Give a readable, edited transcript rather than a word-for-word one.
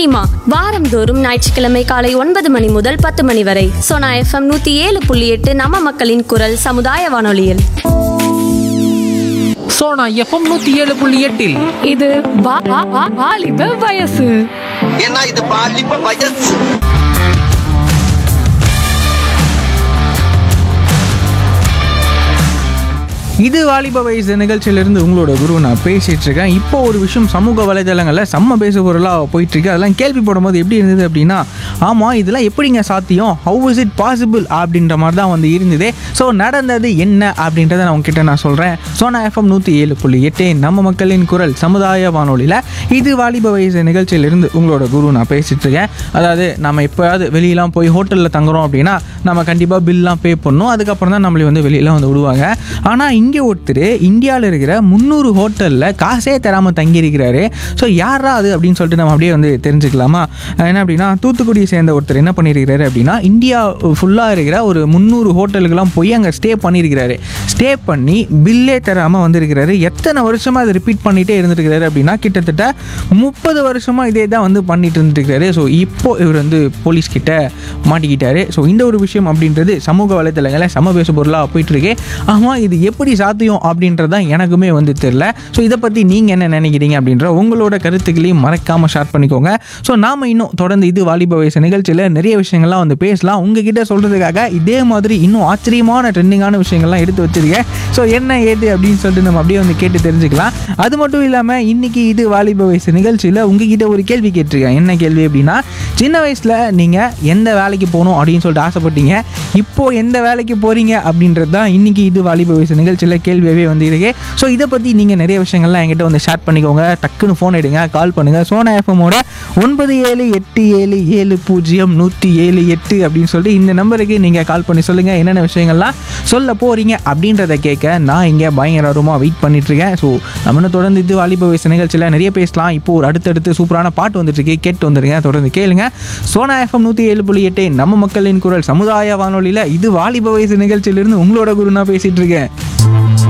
Cinema வாரந்தோறும் ஞாயிற்றுக்கிழமை காலை 9 மணி முதல் 10 மணி வரை சோனா FM 107.8 நம்ம மக்களின் குரல் சமுதாய வானொலியில். சோனா எஃப்எம் 107.8 இது வாலிப வயசு. ஏன்னா இது பாலிப்ப வயசு. இது வாலிப வயசு நிகழ்ச்சியிலிருந்து உங்களோட குரு நான் பேசிட்டு இருக்கேன். இப்போ ஒரு விஷயம் சமூக வலைதளங்களில் செம்ம பேசு பொருளாக போயிட்டு இருக்கு. அதெல்லாம் கேள்விப்படும் போது எப்படி இருந்தது அப்படின்னா, ஆமாம் இதெல்லாம் எப்படிங்க சாத்தியம், ஹவு இஸ் இட் பாசிபிள் அப்படின்ற மாதிரி தான் வந்து இருந்தது. ஸோ நடந்தது என்ன அப்படின்றத நான் உங்ககிட்ட நான் சொல்கிறேன். சோனா FM 107.8 நம்ம மக்களின் குரல் சமுதாய வானொலியில் இது வாலிப வயசு நிகழ்ச்சியிலிருந்து உங்களோட குரு நான் பேசிட்டு இருக்கேன். அதாவது நம்ம எப்போயாவது வெளியெல்லாம் போய் ஹோட்டலில் தங்குறோம் அப்படின்னா நம்ம கண்டிப்பாக பில்லாம் பே பண்ணணும். அதுக்கப்புறம் தான் நம்மளை வந்து வெளியெல்லாம் வந்து விடுவாங்க. ஆனால் இங்கே ஒருத்தர் இந்தியாவில் இருக்கிற 300 ஹோட்டலில் காசே தராமல் தங்கியிருக்கிறாரு. ஸோ யாரா அது அப்படின்னு சொல்லிட்டு நம்ம அப்படியே வந்து தெரிஞ்சுக்கலாமா? என்ன அப்படின்னா, தூத்துக்குடியை சேர்ந்த ஒருத்தர் என்ன பண்ணியிருக்கிறாரு அப்படின்னா, இந்தியா ஃபுல்லாக இருக்கிற ஒரு 300 ஹோட்டலுக்கெல்லாம் போய் அங்கே ஸ்டே பண்ணியிருக்கிறாரு. ஸ்டே பண்ணி பில்லே தராமல் வந்திருக்கிறாரு. எத்தனை வருஷமாக அதை ரிப்பீட் பண்ணிகிட்டே இருந்துருக்கிறாரு அப்படின்னா, கிட்டத்தட்ட 30 வருஷமாக இதே தான் வந்து பண்ணிட்டு இருந்துருக்கிறாரு. ஸோ இப்போது இவர் வந்து போலீஸ்கிட்ட மாட்டிக்கிட்டாரு. ஸோ இந்த ஒரு விஷயம் அப்படின்றது சமூக வலைத்தளங்களில் சம பேசு பொருளாக போயிட்டுருக்கு. ஆமாம் இது எப்படி சாத்தியம் அப்படின்றதான் எனக்குமே வந்து தெரியல. ஸோ இதை பற்றி நீங்கள் என்ன நினைக்கிறீங்க அப்படின்ற உங்களோட கருத்துக்களையும் மறக்காமல் ஷேர் பண்ணிக்கோங்க. ஸோ நாம் இன்னும் தொடர்ந்து இது வாலிப வயசு நிகழ்ச்சியில் நிறைய விஷயங்கள்லாம் வந்து பேசலாம். உங்ககிட்ட சொல்கிறதுக்காக இதே மாதிரி இன்னும் ஆச்சரியமான ட்ரெண்டிங்கான விஷயங்கள்லாம் எடுத்து வச்சிருக்கேன். ஸோ என்ன ஏது அப்படின்னு சொல்லிட்டு நம்ம அப்படியே வந்து கேட்டு தெரிஞ்சுக்கலாம். அது மட்டும் இல்லாமல் இன்றைக்கி இது வாலிப வயசு நிகழ்ச்சியில் உங்ககிட்ட ஒரு கேள்வி கேட்டிருக்கேன். என்ன கேள்வி அப்படின்னா, சின்ன வயசில் நீங்கள் எந்த வேலைக்கு போகணும் அப்படின்னு சொல்லிட்டு ஆசைப்பட்டீங்க, இப்போது எந்த வேலைக்கு போகிறீங்க அப்படின்றது தான் இன்றைக்கி இது வாலிப வயசு நிகழ்ச்சியில் கேள்வியாகவே வந்து இருக்கு. ஸோ இதை பற்றி நீங்கள் நிறைய விஷயங்கள்லாம் என்கிட்ட வந்து ஷேர் பண்ணிக்கோங்க. டக்குன்னு ஃபோன் எடுங்க, கால் பண்ணுங்கள். சோனா எஃப்எம்மோட 9787070178 அப்படின்னு சொல்லிட்டு இந்த நம்பருக்கு நீங்கள் கால் பண்ணி சொல்லுங்கள் என்னென்ன விஷயங்கள்லாம் சொல்ல போகிறீங்க அப்படின்றத கேட்க நான் இங்கே பயங்கரமாக வெயிட் பண்ணிட்டுருக்கேன். ஸோ நம்ம தொடர்ந்து இது வாலிப வயசு நிகழ்ச்சியில் நிறைய பேசலாம். இப்போ ஒரு அடுத்தடுத்து சூப்பரான பாட்டு வந்துட்டுருக்கு, கேட்டு வந்துருங்க. தொடர்ந்து கேளுங்க. சோனா FM 107.8 நம்ம மக்களின் குரல் சமுதாய வானொலியில் இது வாலிப வயசு நிகழ்ச்சியிலிருந்து உங்களோட குரு நான் பேசிகிட்டு இருக்கேன்.